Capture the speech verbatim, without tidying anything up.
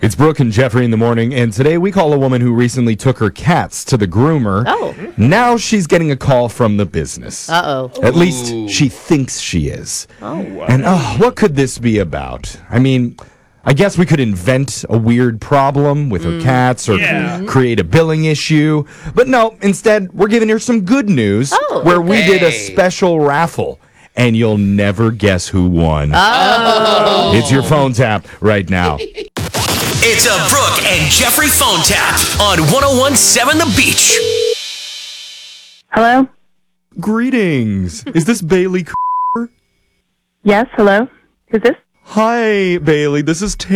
It's Brooke and Jeffrey in the morning, and today we call a woman who recently took her cats to the groomer. Oh. Now she's getting a call from the business. Uh-oh. At least she thinks she is. Oh, wow. And oh, what could this be about? I mean, I guess we could invent a weird problem with her cats or Yeah. create a billing issue. But no, instead, we're giving her some good news Oh, where we did a okay. special raffle. And you'll never guess who won. Oh. It's your phone tap right now. It's a Brooke and Jeffrey phone tap on one oh one point seven The Beach. Hello? Greetings. Is this Bailey? Yes, hello? Who's this? Hi, Bailey. This is Taylor.